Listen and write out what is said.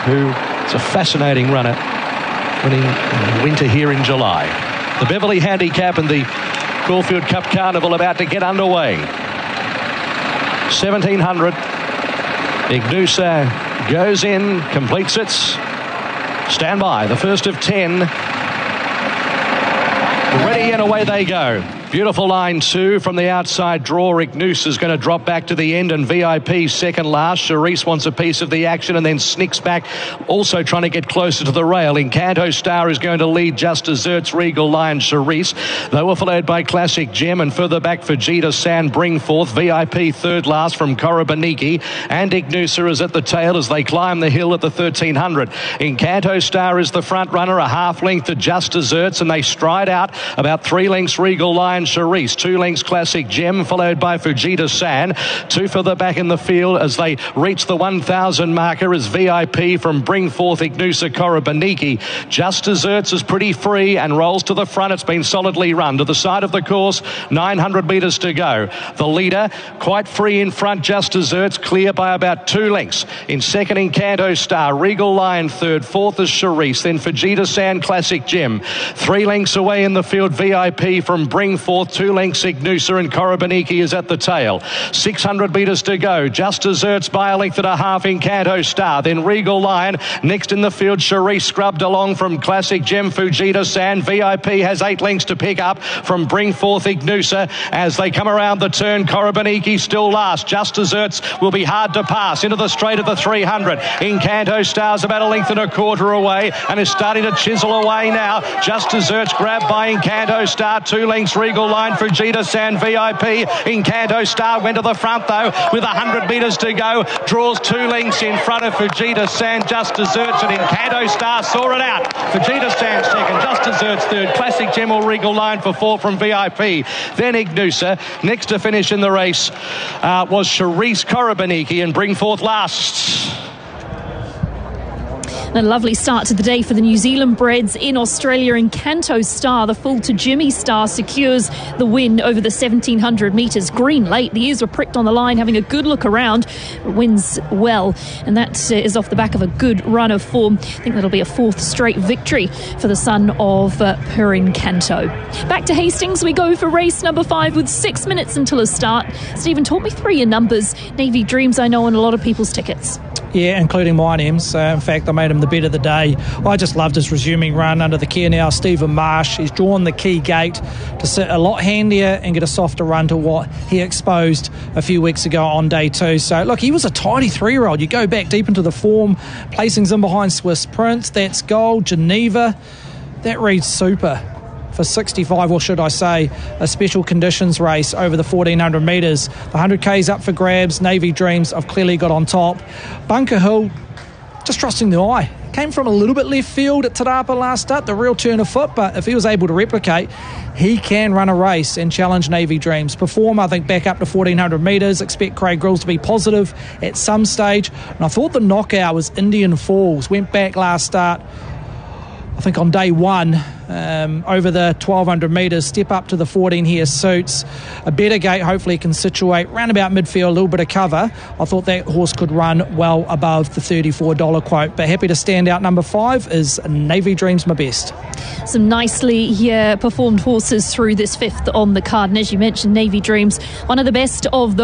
who is a fascinating runner, winning winter here in July. The Beverley Handicap and the Caulfield Cup Carnival about to get underway. 1700. Ignusa goes in, completes it. Stand by, the first of 10. Ready and away they go. Beautiful line 2 from the outside draw. Ignusa is going to drop back to the end, and VIP second last. Charisse wants a piece of the action and then snicks back, also trying to get closer to the rail. Encanto Star is going to lead just desserts Regal Lion Charisse. They were followed by Classic Gem, and further back Fujita San bring forth. VIP third last from Korobaniki, and Ignusa is at the tail as they climb the hill at the 1300. Encanto Star is the front runner, a half length to Just Desserts, and they stride out about 3 lengths Regal Lion Charisse, 2 lengths Classic Gem, followed by Fujita San. 2 further back in the field as they reach the 1,000 marker is VIP from Bring Forth Ignusa Korobaniki. Just Desserts is pretty free and rolls to the front. It's been solidly run to the side of the course. 900 metres to go. The leader quite free in front. Just Desserts clear by about 2 lengths. In second, Encanto Star. Regal Lion third. Fourth is Charisse. Then Fujita San, Classic Gem. 3 lengths away in the field. VIP from Bring Forth. 2 lengths Ignusa, and Korobaniki is at the tail. 600 metres to go. Just Desserts by a length and a half. Encanto Star. Then Regal Lion. Next in the field, Charisse scrubbed along from Classic Gem. Fujita San. VIP has 8 lengths to pick up from Bring Forth Ignusa. As they come around the turn, Korobaniki still last. Just Desserts will be hard to pass into the straight of the 300. Encanto Star's about a length and a quarter away and is starting to chisel away now. Just Desserts grabbed by Encanto Star. 2 lengths Regal Line, Fujita San, VIP. Encanto Star went to the front though with 100 metres to go. Draws 2 lengths in front of Fujita San. Just Desserts, and Encanto Star saw it out. Fujita San second, Just Desserts third. Classic Gem or Regal Line for 4 from VIP. Then Ignusa. Next to finish in the race was Charisse, Korobaniki, and Bring Forth last. A lovely start to the day for the New Zealand breds in Australia. Encanto Star, the full to Jimmy Star, secures the win over the 1,700 metres. Green late, the ears were pricked on the line, having a good look around, wins well, and that is off the back of a good run of form. I think that'll be a 4th straight victory for the son of Per Encanto. Back to Hastings we go for race number 5 with 6 minutes until a start. Stephen, talk me through your numbers. Navy Dreams, I know, on a lot of people's tickets. Yeah, including mine, Ems. In fact, I made him the bet of the day. I just loved his resuming run under the care now. Stephen Marsh, he's drawn the key gate to sit a lot handier and get a softer run to what he exposed a few weeks ago on day 2. So, look, he was a tidy 3-year-old. You go back deep into the form, placings in behind Swiss Prince, that's gold, Geneva. That reads super for 65, or should I say, a special conditions race over the 1,400 metres. The 100K's up for grabs. Navy Dreams have clearly got on top. Bunker Hill, just trusting the eye. Came from a little bit left field at Te Rapa last start, the real turn of foot, but if he was able to replicate, he can run a race and challenge Navy Dreams. Perform, I think, back up to 1,400 metres. Expect Craig Grills to be positive at some stage. And I thought the knockout was Indian Falls. Went back last start, I think on day 1, over the 1,200 metres, step up to the 14 here suits. A better gate, hopefully can situate round about midfield, a little bit of cover. I thought that horse could run well above the $34 quote, but happy to stand out. Number 5 is Navy Dreams, my best. Some nicely performed horses through this 5th on the card, and as you mentioned, Navy Dreams, one of the best of those.